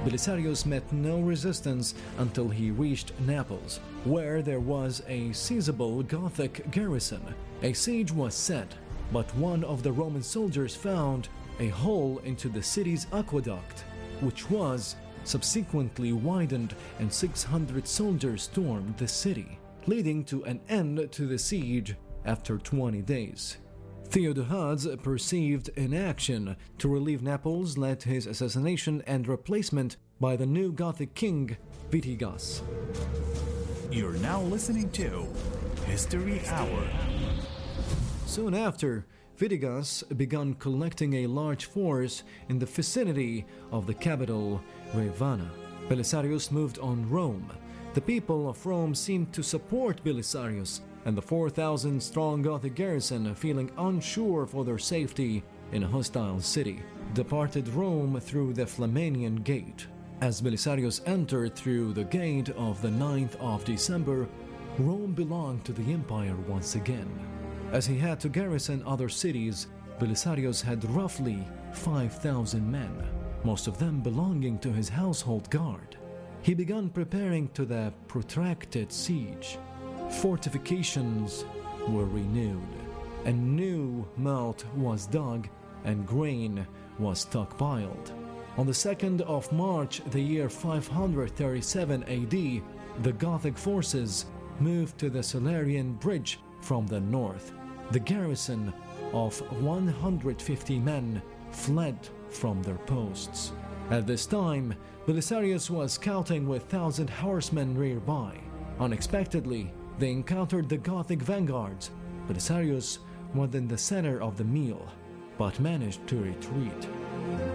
Belisarius met no resistance until he reached Naples, where there was a sizable Gothic garrison. A siege was set, but one of the Roman soldiers found a hole into the city's aqueduct, which was subsequently widened, and 600 soldiers stormed the city, leading to an end to the siege after 20 days. Theodahad, perceived inaction to relieve Naples, led his assassination and replacement by the new Gothic king, Vitigas. You're now listening to History Hour. Soon after, Vitigas began collecting a large force in the vicinity of the capital, Ravenna. Belisarius moved on Rome. The people of Rome seemed to support Belisarius, and the 4,000-strong Gothic garrison, feeling unsure for their safety in a hostile city, departed Rome through the Flaminian Gate. As Belisarius entered through the gate of the 9th of December, Rome belonged to the empire once again. As he had to garrison other cities, Belisarius had roughly 5,000 men, most of them belonging to his household guard. He began preparing to the protracted siege. Fortifications were renewed, a new moat was dug, and grain was stockpiled. On the 2nd of March, the year 537 AD, the Gothic forces moved to the Salarian Bridge from the north. The garrison of 150 men fled from their posts. At this time, Belisarius was scouting with 1,000 horsemen nearby. Unexpectedly, they encountered the Gothic vanguards. Belisarius was in the center of the meal, but managed to retreat.